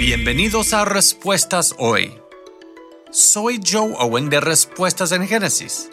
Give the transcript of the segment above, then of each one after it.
Bienvenidos a Respuestas Hoy. Soy Joe Owen de Respuestas en Génesis.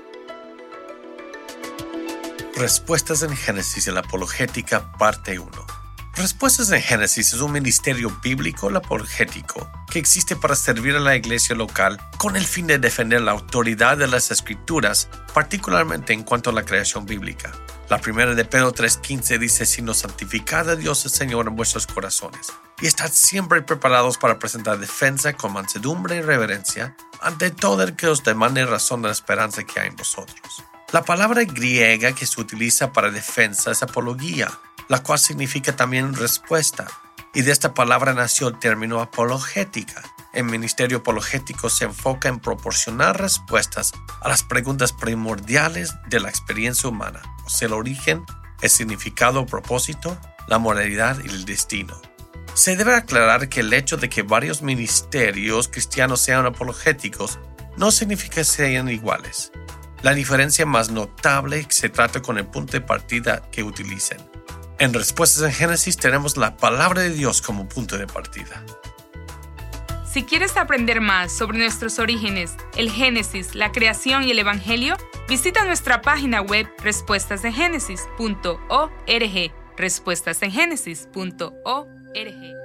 Respuestas en Génesis en la Apologética, parte 1. Respuestas en Génesis es un ministerio bíblico apologético que existe para servir a la iglesia local con el fin de defender la autoridad de las Escrituras, particularmente en cuanto a la creación bíblica. La primera de Pedro 3:15 dice: sino santificad a Dios el Señor en vuestros corazones, y estad siempre preparados para presentar defensa con mansedumbre y reverencia ante todo el que os demande razón de la esperanza que hay en vosotros. La palabra griega que se utiliza para defensa es apología, la cual significa también respuesta, y de esta palabra nació el término apologética. El ministerio apologético se enfoca en proporcionar respuestas a las preguntas primordiales de la experiencia humana, o sea, el origen, el significado, el propósito, la moralidad y el destino. Se debe aclarar que el hecho de que varios ministerios cristianos sean apologéticos no significa que sean iguales. La diferencia más notable se trata con el punto de partida que utilicen. En Respuestas en Génesis tenemos la palabra de Dios como punto de partida. Si quieres aprender más sobre nuestros orígenes, el Génesis, la creación y el Evangelio, visita nuestra página web respuestasengenesis.org. respuestasengenesis.org.